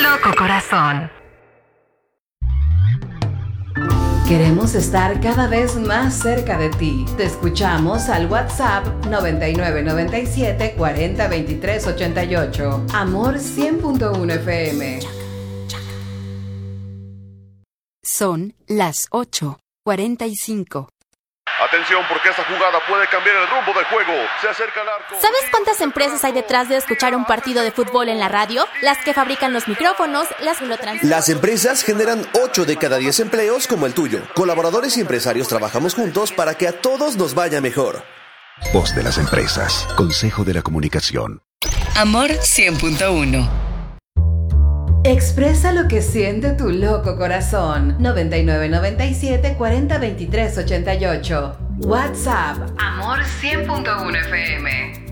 Loco Corazón. Queremos estar cada vez más cerca de ti. Te escuchamos al WhatsApp 9997 40 23 88. Amor 100.1 FM. Son las 8:45. Atención, porque esta jugada puede cambiar el rumbo del juego. Se acerca al arco. ¿Sabes cuántas empresas hay detrás de escuchar un partido de fútbol en la radio? Las que fabrican los micrófonos, las que lo transmiten. Las empresas generan 8 de cada 10 empleos como el tuyo. Colaboradores y empresarios trabajamos juntos para que a todos nos vaya mejor. Voz de las empresas. Consejo de la Comunicación. Amor 100.1. Expresa lo que siente tu loco corazón. 9997 40 23 88. WhatsApp. Amor 100.1 FM.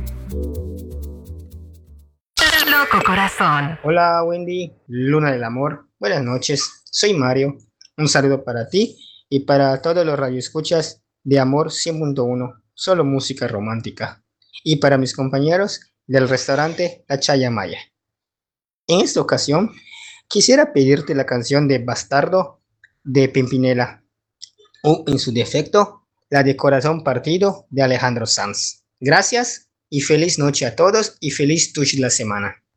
Loco Corazón. Hola Wendy, Luna del Amor. Buenas noches, soy Mario. Un saludo para ti y para todos los radioescuchas de Amor 100.1, solo música romántica. Y para mis compañeros del restaurante La Chaya Maya. En esta ocasión, quisiera pedirte la canción de Bastardo de Pimpinela, o en su defecto, la de Corazón Partido de Alejandro Sanz. Gracias y feliz noche a todos y feliz Tush la semana.